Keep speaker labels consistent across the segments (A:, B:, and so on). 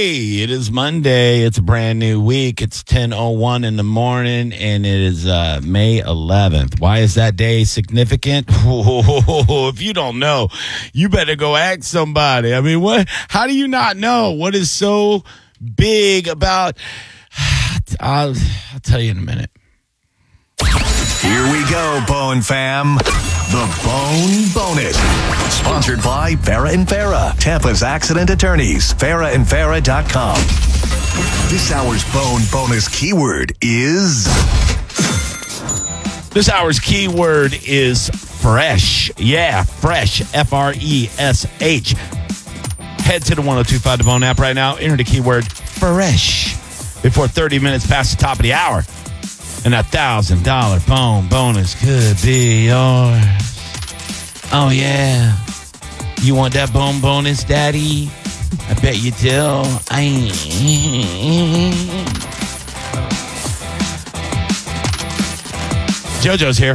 A: Hey, it is Monday. It's a brand new week. It's 10:01 in the morning, and it is May 11th. Why is that day significant? If you don't know, you better go ask somebody. I mean, what? How do you not know what is so big about? I'll tell you in a minute.
B: Here we go, Bone Fam. The Bone Bonus. Sponsored by Farah and Farah, Tampa's accident attorneys. FarahandFarah.com. This hour's Bone Bonus keyword is...
A: This hour's keyword is fresh. Yeah, fresh. F-R-E-S-H. Head to the 1025 The Bone app right now. Enter the keyword fresh before 30 minutes past the top of the hour. And $1,000 Bone Bonus could be yours. Oh, yeah. You want that Bone Bonus, Daddy? I bet you do. JoJo's here.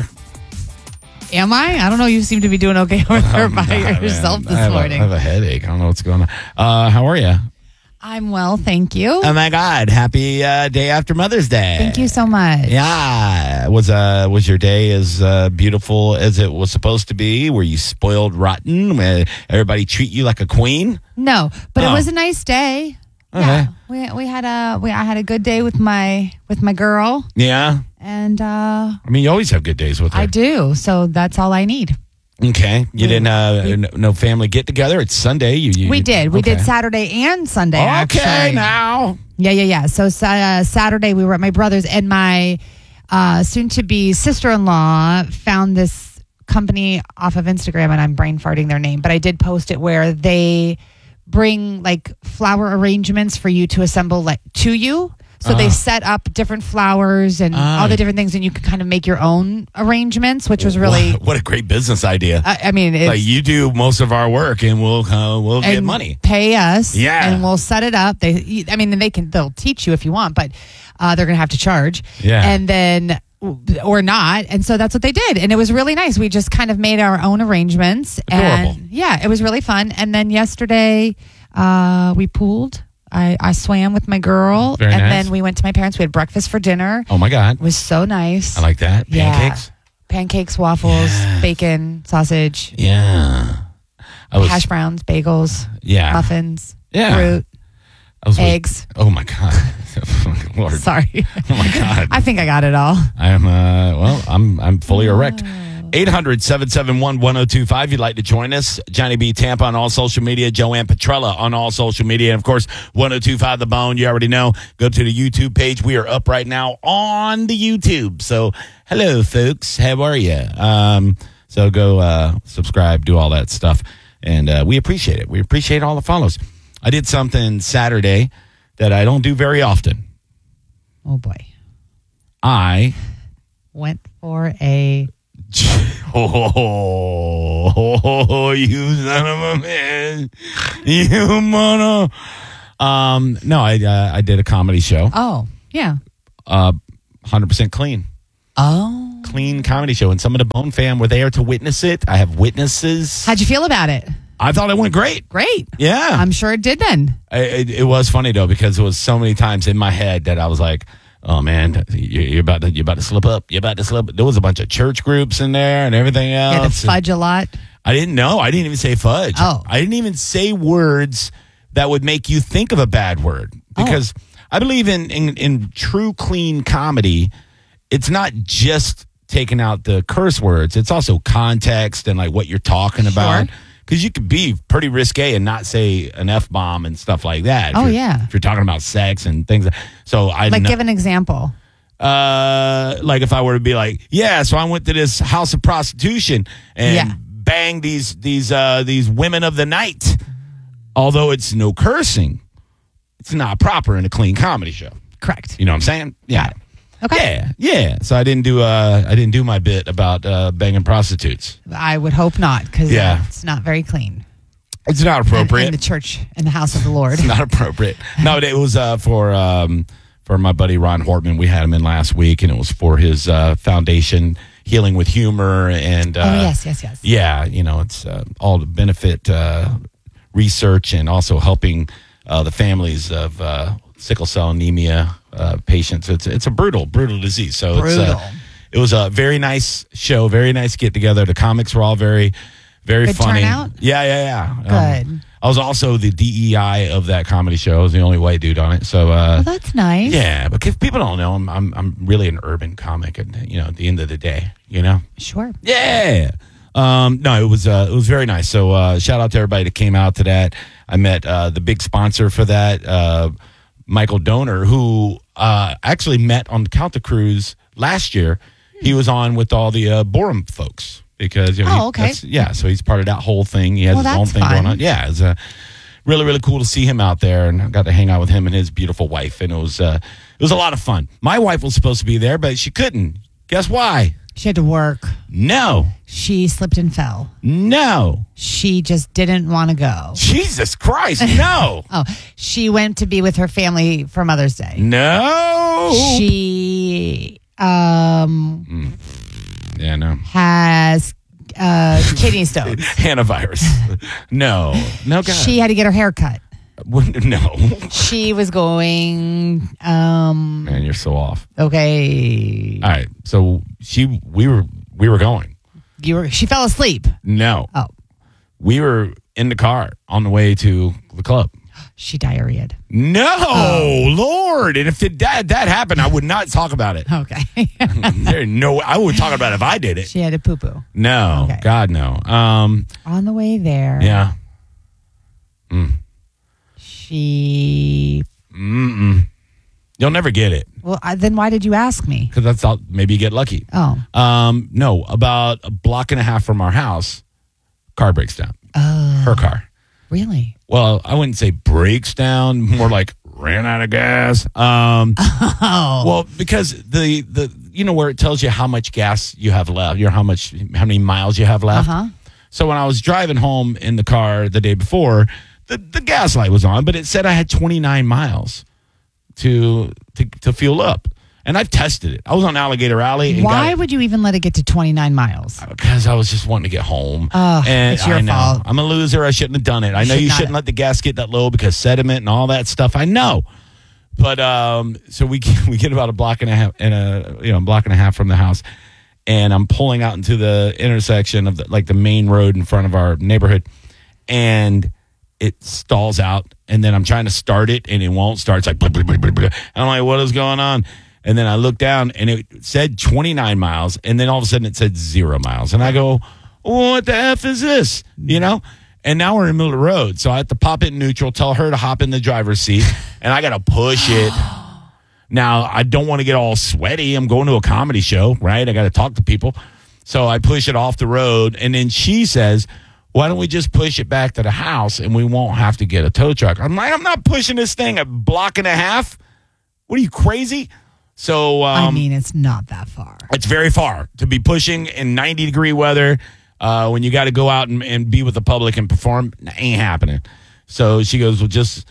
C: Am I? I don't know. You seem to be doing okay over there by yourself this morning.
A: I have a headache. I don't know what's going on. How are you?
C: I'm well, thank you.
A: Oh, my God. Happy day after Mother's Day.
C: Thank you so much.
A: Yeah. Was your day as beautiful as it was supposed to be? Were you spoiled rotten? Everybody treat you like a queen?
C: No, but it was a nice day.
A: Okay.
C: Yeah. I had a good day with my girl.
A: Yeah.
C: And
A: I mean, you always have good days with her.
C: I do. So that's all I need.
A: Okay. You didn't no family get together? It's Sunday.
C: We did. We did Saturday and Sunday, actually.
A: Okay, now.
C: Yeah. So Saturday we were at my brother's, and my soon-to-be sister-in-law found this company off of Instagram, and I'm brain farting their name, but I did post it, where they bring like flower arrangements for you to assemble to you. So they set up different flowers and all the different things, and you can kind of make your own arrangements, which was really...
A: What a great business idea.
C: I mean... It's,
A: like, you do most of our work, and we'll get money.
C: Pay us.
A: Yeah.
C: And we'll set it up. They'll teach you if you want, but they're going to have to charge.
A: Yeah.
C: And then... or not. And so that's what they did. And it was really nice. We just kind of made our own arrangements.
A: Adorable.
C: And yeah, it was really fun. And then yesterday, we pooled. I swam with my girl.
A: Very
C: and
A: nice.
C: then we went to my parents. We had breakfast for dinner.
A: Oh, my God.
C: It was so nice.
A: I like that. Pancakes?
C: Yeah. Pancakes, waffles, bacon, sausage.
A: Yeah.
C: Hash browns, bagels, muffins, fruit, eggs.
A: Oh, my God. Lord.
C: Sorry.
A: Oh, my God.
C: I think I got it all.
A: I'm fully erect. 800-771-1025. If you'd like to join us. Johnny B. Tampa on all social media. Joanne Petrella on all social media. And, of course, 1025 The Bone. You already know. Go to the YouTube page. We are up right now on the YouTube. So, hello, folks. How are you? So go subscribe, do all that stuff. And we appreciate it. We appreciate all the follows. I did something Saturday that I don't do very often.
C: Oh, boy.
A: I
C: went for a...
A: Oh, you son of a man. You mother. No, I did a comedy show.
C: Oh, yeah.
A: 100% clean.
C: Oh.
A: Clean comedy show. And some of the Bone fam were there to witness it. I have witnesses.
C: How'd you feel about it?
A: I thought it went great.
C: Great.
A: Yeah.
C: I'm sure it did then.
A: It was funny, though, because it was so many times in my head that I was like, oh, man, you're about to slip up. You're about to slip up. There was a bunch of church groups in there and everything else.
C: You had to fudge a lot?
A: I didn't know. I didn't even say fudge.
C: Oh.
A: I didn't even say words that would make you think of a bad word. Because I believe in true clean comedy, it's not just taking out the curse words. It's also context and like what you're talking about. Because you could be pretty risque and not say an F-bomb and stuff like that. If you're talking about sex and things. So
C: give an example.
A: Like if I were to be like, so I went to this house of prostitution and banged these women of the night. Although it's no cursing, it's not proper in a clean comedy show.
C: Correct.
A: You know what I'm saying? Yeah.
C: Okay.
A: Yeah. So I didn't do my bit about banging prostitutes.
C: I would hope not, because it's not very clean.
A: It's not appropriate.
C: In the church, in the house of the Lord.
A: It's not appropriate. No, it was for my buddy Ron Hortman. We had him in last week, and it was for his foundation, Healing with Humor, and
C: yes.
A: Yeah, it's all the benefit research and also helping the families of sickle cell anemia patients. It's a brutal disease. So it was a very nice show, very nice get together. The comics were all very, very
C: Good
A: funny.
C: turnout?
A: Yeah.
C: Good.
A: I was also the DEI of that comedy show. I was the only white dude on it. So
C: Well, that's nice.
A: yeah, because people don't know, I'm really an urban comic, and at the end of the day,
C: Sure.
A: Yeah. No, it was very nice. So shout out to everybody that came out to that. I met the big sponsor for that, Michael Donor, who actually met on the Calta cruise last year. He was on with all the Borum folks because
C: okay.
A: so he's part of that whole thing. He has his own thing going on. Yeah, it's really, really cool to see him out there, and I got to hang out with him and his beautiful wife, and it was a lot of fun. My wife was supposed to be there, but she couldn't. Guess why?
C: She had to work.
A: No.
C: She slipped and fell.
A: No.
C: She just didn't want to go.
A: Jesus Christ, no.
C: Oh, she went to be with her family for Mother's Day.
A: No.
C: She
A: Yeah, no.
C: has kidney stones.
A: Hantavirus. No, God.
C: She had to get her hair cut.
A: No.
C: She was going.
A: Man, you're so off.
C: Okay.
A: All right, so we were going.
C: She fell asleep.
A: No.
C: Oh.
A: We were in the car on the way to the club.
C: She diarrheaed.
A: No, Lord. And if that happened, I would not talk about it.
C: Okay.
A: I would talk about it if I did it.
C: She had to poo-poo.
A: No.
C: Okay.
A: God, no.
C: On the way there.
A: Yeah.
C: She.
A: You'll never get it.
C: Well, then why did you ask me?
A: Because I thought maybe you get lucky.
C: Oh.
A: No, about a block and a half from our house, car breaks down.
C: Oh.
A: Her car.
C: Really?
A: Well, I wouldn't say breaks down, more like ran out of gas.
C: Oh.
A: Well, because the where it tells you how much gas you have left, how many miles you have left.
C: Uh-huh.
A: So when I was driving home in the car the day before, the gas light was on, but it said I had 29 miles to fuel up. And I've tested it. I was on Alligator Alley. And
C: why would you even let it get to 29 miles?
A: Because I was just wanting to get home.
C: And it's your fault.
A: I'm a loser. I shouldn't have done it. I know you shouldn't let the gas get that low because sediment and all that stuff. I know. But so we get about a block and a half from the house, and I'm pulling out into the intersection of the main road in front of our neighborhood, and it stalls out, and then I'm trying to start it, and it won't start. It's like, blah, blah, blah, blah, blah. And I'm like, what is going on? And then I look down, and it said 29 miles, and then all of a sudden it said 0 miles. And I go, what the F is this? And now we're in the middle of the road, so I have to pop it in neutral, tell her to hop in the driver's seat, and I got to push it. Now, I don't want to get all sweaty. I'm going to a comedy show, right? I got to talk to people. So I push it off the road, and then she says, why don't we just push it back to the house, and we won't have to get a tow truck? I'm like, I'm not pushing this thing a block and a half. What are you, crazy? So
C: it's not that far.
A: It's very far to be pushing in 90-degree weather when you got to go out and be with the public and perform. Ain't happening. So she goes, well, just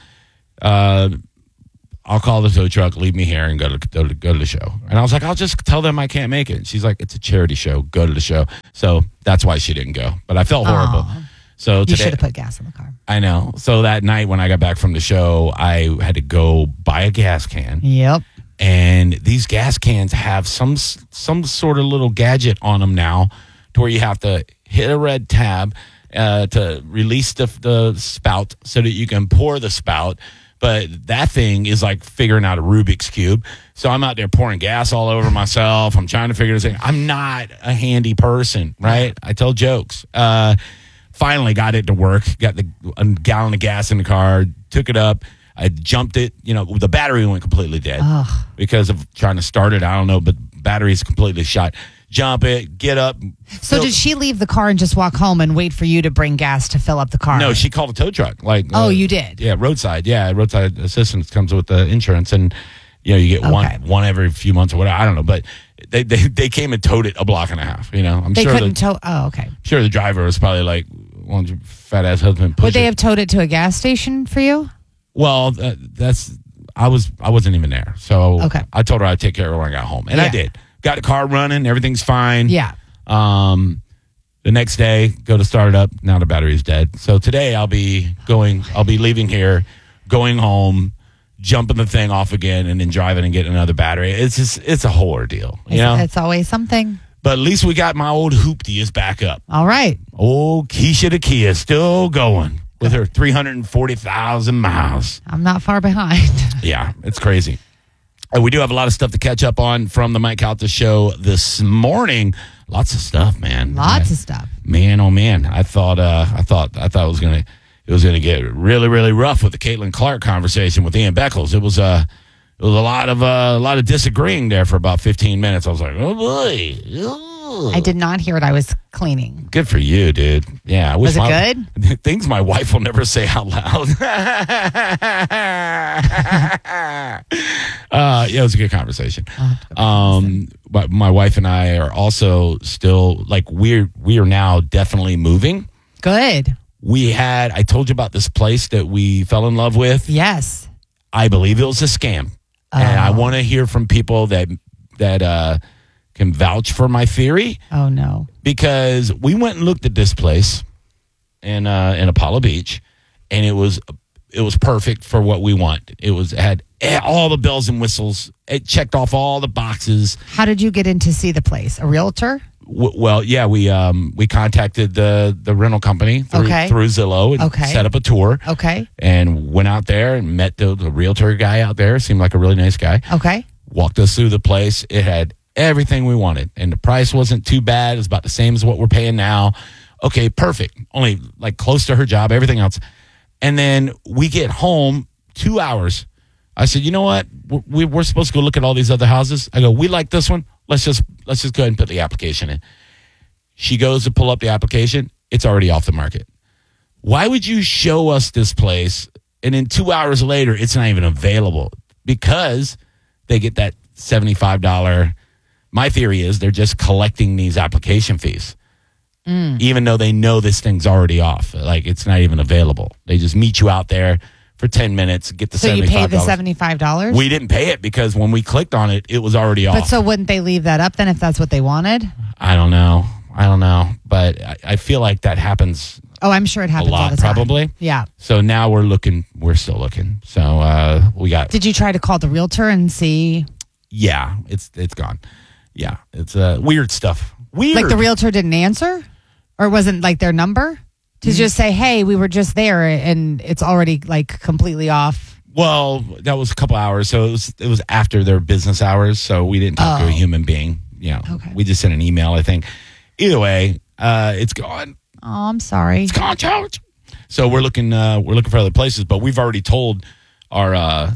A: I'll call the tow truck, leave me here, and go to the show. And I was like, I'll just tell them I can't make it. And she's like, it's a charity show. Go to the show. So that's why she didn't go. But I felt horrible. So
C: you should have put gas in the car.
A: I know. So that night when I got back from the show, I had to go buy a gas can.
C: Yep.
A: And these gas cans have some sort of little gadget on them now to where you have to hit a red tab to release the spout so that you can pour the spout. But that thing is like figuring out a Rubik's Cube. So I'm out there pouring gas all over myself. I'm trying to figure this thing. I'm not a handy person, right? I tell jokes. Finally got it to work. Got a gallon of gas in the car, took it up. I jumped it. The battery went completely dead because of trying to start it. I don't know, but battery's completely shot. Jump it, get up.
C: So did she leave the car and just walk home and wait for you to bring gas to fill up the car?
A: No, she called a tow truck.
C: You did?
A: Yeah, roadside. Yeah, roadside assistance comes with the insurance, and you get one every few months or whatever. I don't know, but they came and towed it a block and a half. I'm
C: they
A: sure
C: couldn't tow. Oh, okay.
A: Sure, the driver was probably like, "Why don't your fat ass husband push
C: Would they have towed it to a gas station for you?
A: Well, I wasn't even there, so
C: okay.
A: I told her I'd take care of her when I got home, and I did. Got the car running, everything's fine.
C: Yeah.
A: The next day, go to start it up. Now the battery's dead. So today I'll be leaving here, going home, jumping the thing off again, and then driving and getting another battery. It's a whole ordeal.
C: It's always something.
A: But at least we got my old hoopty is back up.
C: All right.
A: Old Keisha the Kia still going with her 340,000 miles.
C: I'm not far behind.
A: Yeah, it's crazy. And we do have a lot of stuff to catch up on from the Mike Calta show this morning. Lots of stuff, man.
C: Lots of stuff.
A: Man, oh man! I thought it was gonna get really, really rough with the Caitlin Clark conversation with Ian Beckles. It was a lot of disagreeing there for about 15 minutes. I was like, oh boy. Ugh.
C: I did not hear it. I was cleaning.
A: Good for you, dude. Yeah, I wish
C: Was it good?
A: Things my wife will never say out loud. Yeah, it was a good conversation. But my wife and I are also still like we are now definitely moving.
C: Good.
A: I told you about this place that we fell in love with.
C: Yes.
A: I believe it was a scam. And I want to hear from people that can vouch for my theory.
C: Oh no.
A: Because we went and looked at this place in Apollo Beach, and it was perfect for what we want. It had all the bells and whistles. It checked off all the boxes.
C: How did you get in to see the place? A realtor?
A: Well, yeah, we contacted the rental company through Zillow and set up a tour.
C: Okay.
A: And went out there and met the realtor guy out there. Seemed like a really nice guy.
C: Okay.
A: Walked us through the place. It had everything we wanted, and the price wasn't too bad. It was about the same as what we're paying now. Okay, perfect. Only like close to her job, everything else. And then we get home 2 hours. I said, you know what? We're supposed to go look at all these other houses. I go, we like this one. Let's just go ahead and put the application in. She goes to pull up the application. It's already off the market. Why would you show us this place and then 2 hours later it's not even available? Because they get that $75. My theory is they're just collecting these application fees. Even though they know this thing's already off. Like, it's not even available. They just meet you out there for 10 minutes, get the $75.
C: So you paid the $75?
A: We didn't pay it because when we clicked on it, it was already off.
C: But so wouldn't they leave that up then if that's what they wanted?
A: I don't know. But I feel like that happens
C: Oh, I'm sure it happens
A: a lot,
C: all the time.
A: probably.
C: Yeah.
A: So now we're still looking. So we got...
C: Did you try to call the realtor and see?
A: Yeah, it's gone. Yeah, it's weird stuff. Weird.
C: Like the realtor didn't answer? Or wasn't like their number? To just say, hey, we were just there and it's already like completely off.
A: Well, that was a couple hours. So it was after their business hours. So we didn't talk to a human being. Yeah.
C: Okay.
A: We just sent an email, I think. Either way, it's gone.
C: Oh, I'm sorry.
A: It's gone, George. So we're looking for other places, but we've already told our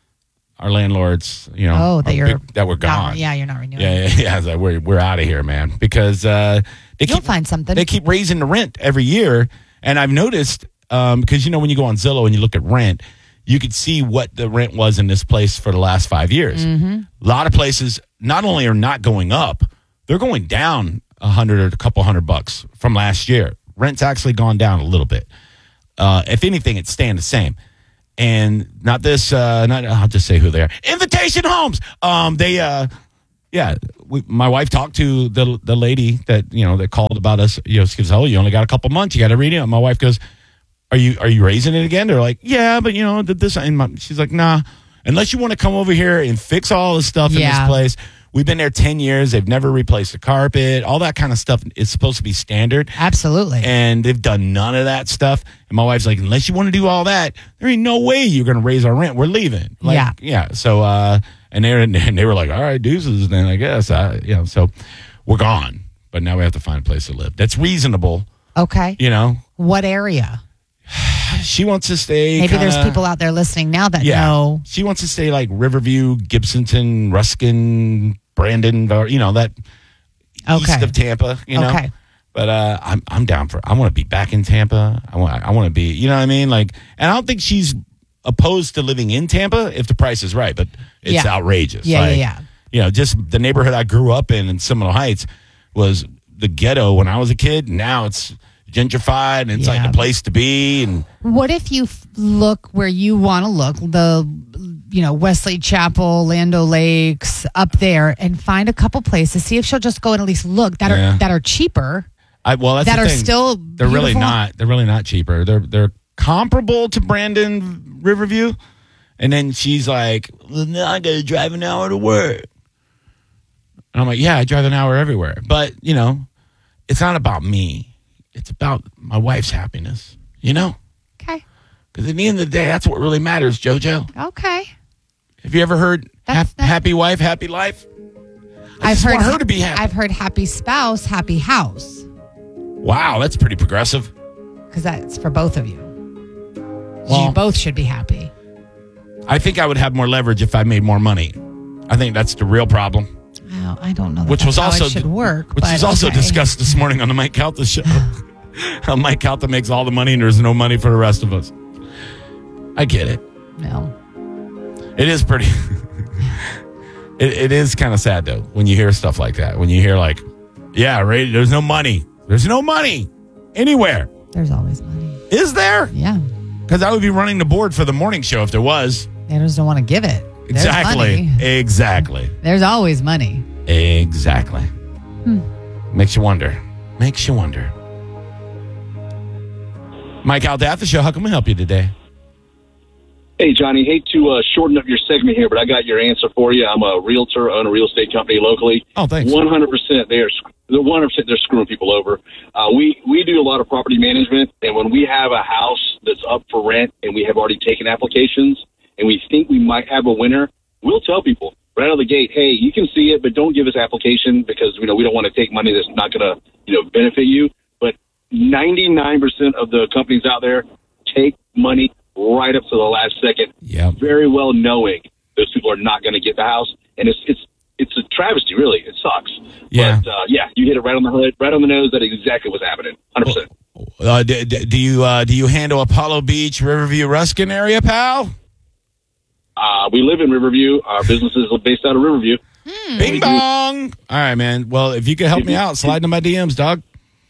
A: landlords, that we're gone.
C: You're not renewing.
A: Yeah. It's like we're out of here, man. Because
C: you'll find something.
A: They keep raising the rent every year, and I've noticed because when you go on Zillow and you look at rent, you could see what the rent was in this place for the last 5 years. Mm-hmm. A lot of places not only are not going up, they're going down $100 or a couple $100 from last year. Rent's actually gone down a little bit. If anything, it's staying the same. And I'll just say who they are. Invitation Homes. My wife talked to the lady that called about us. She goes, oh, you only got a couple months. You got to read it. My wife goes, are you raising it again? They're like, yeah, but this. And she's like, nah. Unless you want to come over here and fix all the stuff in this place. We've been there 10 years. They've never replaced the carpet. All that kind of stuff is supposed to be standard.
C: Absolutely.
A: And they've done none of that stuff. And my wife's like, unless you want to do all that, there ain't no way you're going to raise our rent. We're leaving. Yeah. So, and they were like, all right, deuces. Then I guess, so we're gone. But now we have to find a place to live that's reasonable.
C: Okay. What area?
A: She wants to stay.
C: Maybe there's people out there listening now that know. She
A: wants to stay like Riverview, Gibsonton, Ruskin, Brandon, that east of Tampa. Okay. But I'm down for. I want to be back in Tampa. I want to be. You know what I mean? Like, and I don't think she's opposed to living in Tampa if the price is right. But it's outrageous.
C: Yeah.
A: Just the neighborhood I grew up in Seminole Heights was the ghetto when I was a kid. Now it's gentrified and it's like the place to be. And
C: what if you look where you want to look, the Wesley Chapel, Lando Lakes, up there, and find a couple places, see if she'll just go and at least look that are cheaper.
A: That's
C: that
A: the
C: are
A: thing.
C: still
A: they're really not cheaper. They're comparable to Brandon, Riverview? And then she's like, well, now I got to drive an hour to work. And I'm like, yeah, I drive an hour everywhere. But, you know, it's not about me. It's about my wife's happiness, you know?
C: Okay.
A: Because at the end of the day, that's what really matters, JoJo.
C: Okay.
A: Have you ever heard happy wife, happy life? I just want her to be happy.
C: I've heard happy spouse, happy house.
A: Wow, that's pretty progressive.
C: Because that's for both of you.
A: Well,
C: You both should be happy.
A: I think I would have more leverage if I made more money. I think that's the real problem.
C: Well, I don't know that
A: Which was
C: that's
A: also
C: how it should work.
A: Which was also discussed this morning on the Mike Calta show. How Mike Calta makes all the money and there's no money for the rest of us. I get it.
C: No.
A: It is pretty. It is kind of sad though when you hear stuff like that. When you hear like, yeah, right, there's no money. There's no money anywhere.
C: There's always money.
A: Is there?
C: Yeah.
A: Because I would be running the board for the morning show if there was.
C: They just don't want to give it. There's
A: Exactly.
C: money.
A: Exactly.
C: There's always money.
A: Exactly. Makes you wonder. Makes you wonder. Mike Calta at the show. How can we help you today?
D: Hey, Johnny, hate to shorten up your segment here, but I got your answer for you. I'm a realtor, own a real estate company locally.
A: Oh, thanks.
D: 100%, they're screwing people over. We do a lot of property management, and when we have a house that's up for rent and we have already taken applications and we think we might have a winner, we'll tell people right out of the gate, hey, you can see it, but don't give us application because we don't want to take money that's not going to benefit you. But 99% of the companies out there take money right up to the last second, very well knowing those people are not going to get the house, and it's a travesty, really. It sucks.
A: Yeah.
D: But you hit it right on the head, right on the nose. That is exactly what's happening. 100%.
A: Do you handle Apollo Beach, Riverview, Ruskin area, pal?
D: We live in Riverview. Our business is based out of Riverview.
A: Bing bong. All right, man. Well, if you could help me out, slide into my DMs, dog.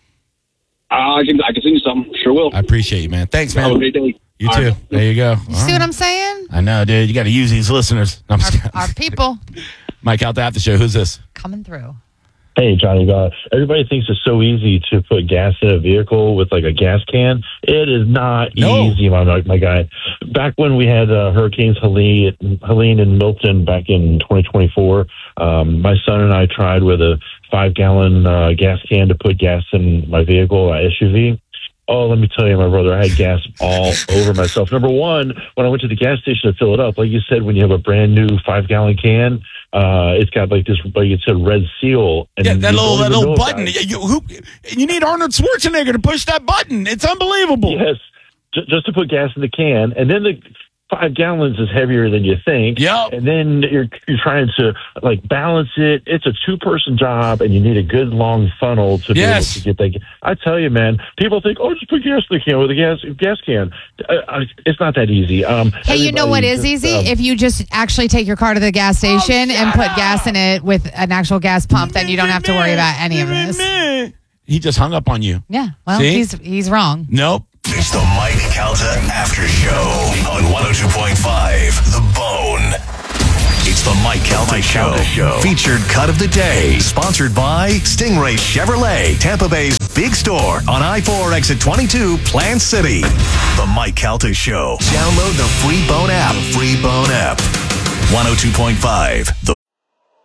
D: I can send you something. Sure will.
A: I appreciate you, man. Thanks, man.
D: Have a great day.
A: You too.
D: Right.
A: There you go.
C: You see what I'm saying?
A: I know, dude. You got to use these listeners. No, I'm just kidding.
C: Our people
A: Mike Calta at the show. Who's this?
C: coming through.
E: Hey, Johnny. Everybody thinks it's so easy to put gas in a vehicle with like a gas can. It is not easy, my guy. Back when we had Hurricanes Helene and Milton back in 2024, my son and I tried with a 5-gallon gas can to put gas in my vehicle, SUV. Oh, let me tell you, my brother, I had gas all over myself. Number one, when I went to the gas station to fill it up, like you said, when you have a brand new 5-gallon can, it's got like this, like you said, red seal. And
A: yeah, that little button. You need Arnold Schwarzenegger to push that button. It's unbelievable.
E: Yes, just to put gas in the can, and then the 5 gallons is heavier than you think.
A: Yep.
E: And then you're trying to like balance it. It's a 2-person job, and you need a good long funnel to be able to get that. I tell you, man, people think, oh, just put gas in the can with a gas can. It's not that easy.
C: Hey, you know what is easy? If you just actually take your car to the gas station and put gas in it with an actual gas pump, then you don't have to worry about any of this.
A: He just hung up on you.
C: Yeah. Well,
A: See?
C: he's wrong.
A: Nope.
B: It's the Mike Calta After Show on 102.5 The Bone. It's the Mike Calta Show. Featured cut of the day. Sponsored by Stingray Chevrolet, Tampa Bay's big store on I-4 exit 22, Plant City. The Mike Calta Show. Download the free Bone app. 102.5 The